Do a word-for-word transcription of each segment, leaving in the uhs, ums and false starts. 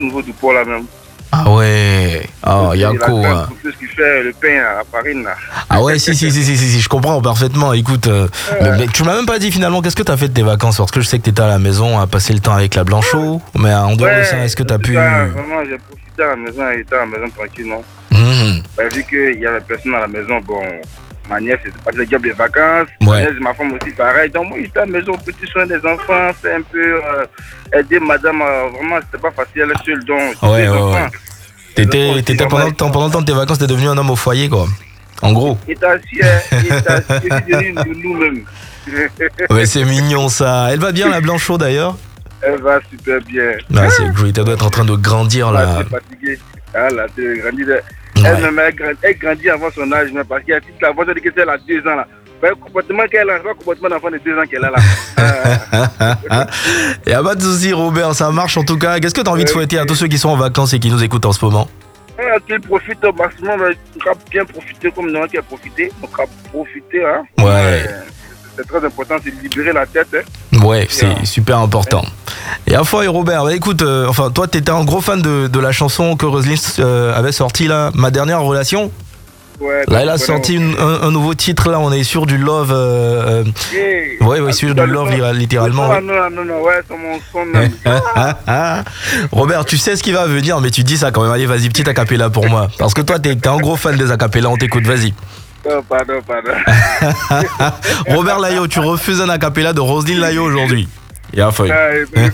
au niveau du port là même. Ah ouais, oh, Yanko. Hein. Tout ce qui fait le pain à la farine là. Ah ouais, si, si, si, si, si, si, je comprends parfaitement. Écoute, euh, euh... Mais, mais tu m'as même pas dit finalement, qu'est-ce que t'as fait de tes vacances? Parce que je sais que t'étais à la maison à passer le temps avec la Blanchot, mais en dehors ouais, de ça, est-ce que t'as pu... Ça, vraiment, j'ai profité à la maison, j'étais à la maison tranquille, non mmh. bah, vu qu'il y avait personne à la maison, bon, ma nièce, c'était pas le job des vacances, ouais. ma nièce, ma femme aussi, pareil. Donc moi, j'étais à la maison, petit soin des enfants, c'est un peu euh, aider madame, euh, vraiment, c'était pas facile, elle est seule, donc... Ouais, ouais, ouais. T'étais, t'étais pendant, le temps, pendant le temps de tes vacances, t'es devenu un homme au foyer, quoi. En gros. Il est assis, il est assis, il est devenu une nous-mêmes. Ouais, c'est mignon ça. Elle va bien, la Blanchot, d'ailleurs? Elle va super bien. Ah, c'est great, elle doit être en train de grandir, là. Elle est fatiguée. Ah, là, elle grandit. Elle-même, ouais. elle, elle grandit avant son âge, mais parce qu'il y a toute la voix de qu'elle a deux ans, là. Le comportement qu'elle a, le comportement d'enfant de deux ans qu'elle a là. Il n'y a pas de souci, Robert, ça marche en tout cas. Qu'est-ce que tu as envie de souhaiter à tous ceux qui sont en vacances et qui nous écoutent en ce moment? Ah, qu'ils profitent au maximum, on va bien profiter comme nous qui a profité. On va profiter, hein. Ouais. C'est très important, c'est de libérer la tête. Hein. Ouais, c'est yeah. super important. Et à fois, et Robert, bah écoute, euh, enfin, toi, t'étais un gros fan de, de la chanson que Roselyne euh, avait sortie là, Ma dernière relation. Ouais, là, elle a sorti une, un, un nouveau titre, là, on est sur du love. Euh, euh, yeah. Ouais, ouais, sur du love, son, littéralement. Non, non, non, non, ouais, c'est mon son même. Robert, tu sais ce qui va venir, mais tu dis ça quand même. Allez, vas-y, petit acapella pour moi. Parce que toi, t'es, t'es un gros fan des acapella, on t'écoute, vas-y. Non, pardon, pardon. Robert Layo, tu refuses un acapella de Roselyne Layo aujourd'hui. Il a failli.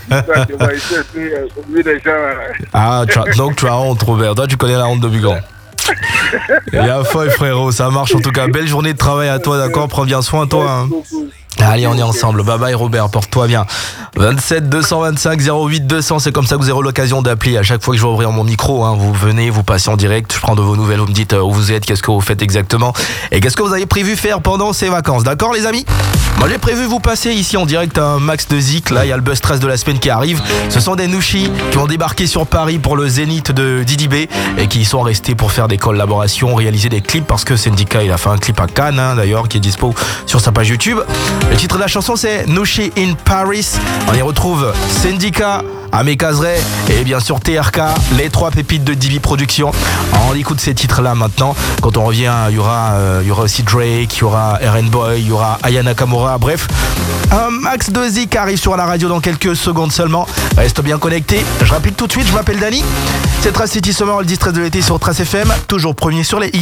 Ah, tu as, donc tu as honte, Robert. Toi, tu connais la honte de Bugan. Il a failli, frérot. Ça marche en tout cas. Belle journée de travail à toi, d'accord? Prends bien soin de toi. Hein. Allez, on est ensemble. Bye bye, Robert. Porte-toi bien. vingt-sept deux cent vingt-cinq zéro huit deux cents, c'est comme ça que vous aurez l'occasion d'appeler. À chaque fois que je vais ouvrir mon micro, hein, vous venez, vous passez en direct. Je prends de vos nouvelles. Vous me dites où vous êtes, qu'est-ce que vous faites exactement. Et qu'est-ce que vous avez prévu faire pendant ces vacances. D'accord, les amis? Moi, j'ai prévu vous passer ici en direct un max de Zik. Là, il y a le buzz stress de la semaine qui arrive. Ce sont des Nouchi qui ont débarqué sur Paris pour le Zénith de Didi B et qui sont restés pour faire des collaborations, réaliser des clips parce que Syndica, il a fait un clip à Cannes, hein, d'ailleurs, qui est dispo sur sa page YouTube. Le titre de la chanson, c'est Nouchi in Paris. On y retrouve Syndica, Ahmed Kazré et bien sûr T R K, les trois pépites de D B Productions. On écoute ces titres-là maintenant. Quand on revient, il y aura, euh, il y aura aussi Drake, il y aura R N Boy, il y aura Aya Nakamura. Bref, un max de Zik arrive sur la radio dans quelques secondes seulement. Reste bien connecté. Je rappelle tout de suite, je m'appelle Dani. C'est Trace City Summer, le district de l'été sur Trace F M. Toujours premier sur les hits.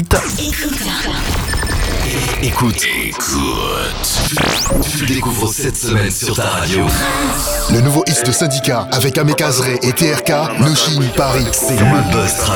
Écoute, écoute. Tu découvres cette semaine sur ta radio le nouveau hit de Syndica avec Ahmed Kazré et T R K, Nouchi in Paris. C'est le Buzz